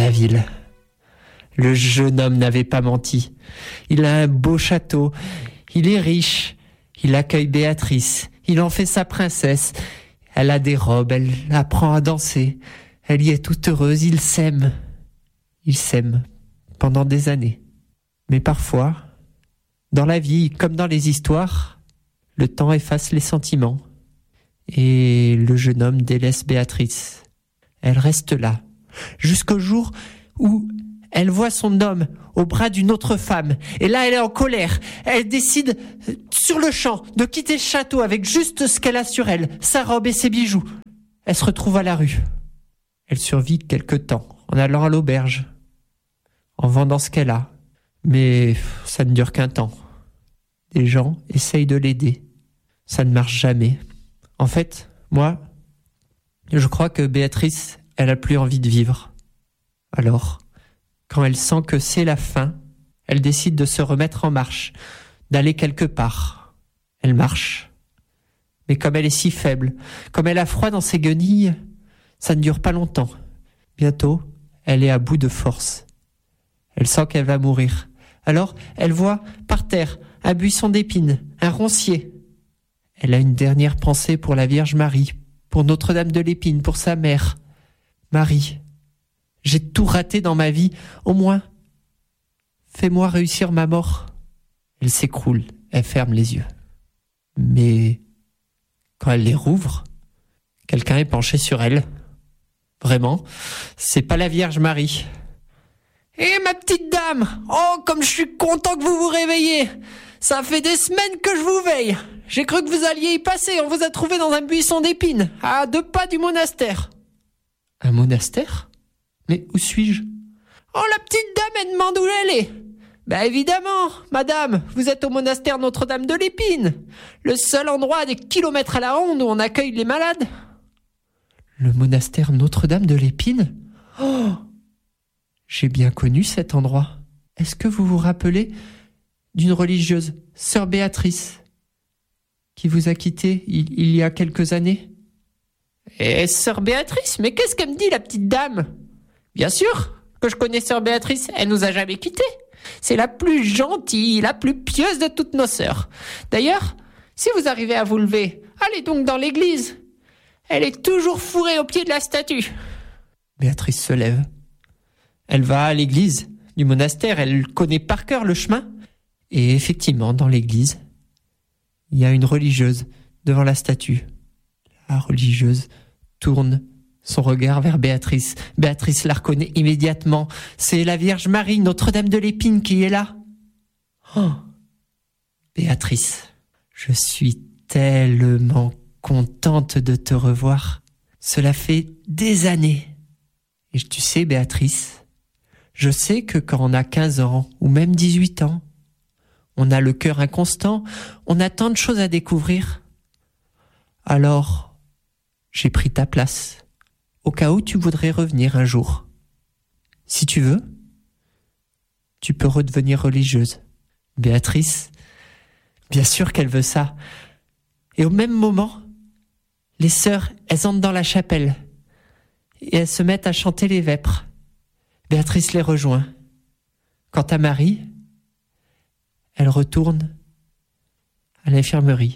la ville. Le jeune homme n'avait pas menti. Il a un beau château, il est riche, il accueille Béatrice, il en fait sa princesse. Elle a des robes, elle apprend à danser, elle y est toute heureuse, ils s'aiment. Ils s'aiment pendant des années. Mais parfois, dans la vie comme dans les histoires, le temps efface les sentiments. Et le jeune homme délaisse Béatrice. Elle reste là, jusqu'au jour où elle voit son homme au bras d'une autre femme. Et là, elle est en colère. Elle décide, sur le champ, de quitter le château avec juste ce qu'elle a sur elle, sa robe et ses bijoux. Elle se retrouve à la rue. Elle survit quelque temps, en allant à l'auberge, en vendant ce qu'elle a. Mais ça ne dure qu'un temps. Des gens essayent de l'aider. Ça ne marche jamais. En fait, moi, je crois que Béatrice, elle a plus envie de vivre. Alors, quand elle sent que c'est la fin, elle décide de se remettre en marche, d'aller quelque part. Elle marche. Mais comme elle est si faible, comme elle a froid dans ses guenilles, ça ne dure pas longtemps. Bientôt, elle est à bout de force. Elle sent qu'elle va mourir. Alors, elle voit, par terre, un buisson d'épines, un roncier. Elle a une dernière pensée pour la Vierge Marie, pour Notre-Dame de l'Épine, pour sa mère. Marie, j'ai tout raté dans ma vie. Au moins, fais-moi réussir ma mort. Elle s'écroule, elle ferme les yeux. Mais quand elle les rouvre, quelqu'un est penché sur elle. Vraiment, c'est pas la Vierge Marie. « Eh, ma petite dame! Oh, comme je suis content que vous vous réveillez! Ça fait des semaines que je vous veille! J'ai cru que vous alliez y passer, on vous a trouvé dans un buisson d'épines, à 2 pas du monastère. » Un monastère ? Mais où suis-je ? « Oh, la petite dame, elle demande où elle est !»« Ben évidemment, madame, vous êtes au monastère Notre-Dame de l'Épine, le seul endroit à des kilomètres à la ronde où on accueille les malades. » Le monastère Notre-Dame de l'Épine ? Oh ! J'ai bien connu cet endroit. Est-ce que vous vous rappelez d'une religieuse, sœur Béatrice, qui vous a quitté il y a quelques années ? Eh, sœur Béatrice, mais qu'est-ce qu'elle me dit, la petite dame ? Bien sûr que je connais sœur Béatrice, elle nous a jamais quittés. C'est la plus gentille, la plus pieuse de toutes nos sœurs. D'ailleurs, si vous arrivez à vous lever, allez donc dans l'église. Elle est toujours fourrée au pied de la statue. Béatrice se lève. Elle va à l'église du monastère, elle connaît par cœur le chemin. Et effectivement, dans l'église, il y a une religieuse devant la statue. La religieuse tourne son regard vers Béatrice. Béatrice la reconnaît immédiatement. C'est la Vierge Marie, Notre-Dame de l'Épine, qui est là. Oh, Béatrice, je suis tellement contente de te revoir. Cela fait des années. Et tu sais, Béatrice, je sais que quand on a 15 ans, ou même 18 ans, on a le cœur inconstant, on a tant de choses à découvrir. Alors, j'ai pris ta place, au cas où tu voudrais revenir un jour. Si tu veux, tu peux redevenir religieuse. Béatrice, bien sûr qu'elle veut ça. Et au même moment, les sœurs, elles entrent dans la chapelle et elles se mettent à chanter les vêpres. Béatrice les rejoint. Quant à Marie, elle retourne à l'infirmerie.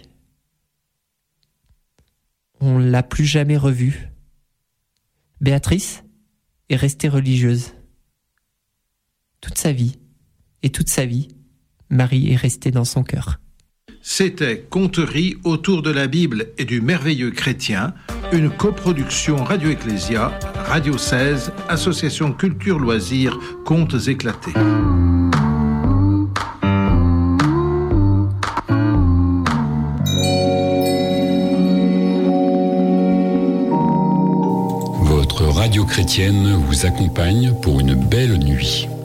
On ne l'a plus jamais revue. Béatrice est restée religieuse. Toute sa vie, et toute sa vie, Marie est restée dans son cœur. C'était Conteries autour de la Bible et du merveilleux chrétien, une coproduction Radio Ecclésia, Radio 16, Association Culture Loisirs, Contes éclatés. Votre radio chrétienne vous accompagne pour une belle nuit.